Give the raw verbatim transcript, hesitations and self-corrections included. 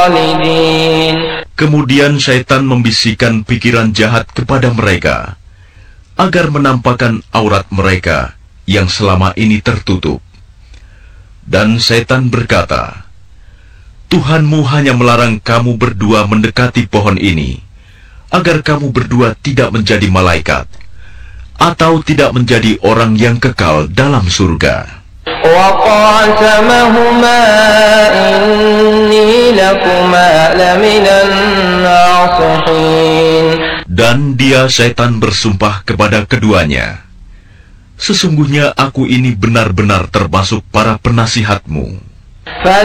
خالدين. Kemudian syaitan membisikkan pikiran jahat kepada mereka, agar menampakkan aurat mereka yang selama ini tertutup. Dan syaitan berkata, Tuhanmu hanya melarang kamu berdua mendekati pohon ini, agar kamu berdua tidak menjadi malaikat, atau tidak menjadi orang yang kekal dalam surga. وَقَاسَمَهُمَا إِنِّي لَكُمَا لَمِنَ النَّاصِحِينَ. Dan dia syaitan bersumpah kepada keduanya, sesungguhnya aku ini benar-benar termasuk para penasihatmu.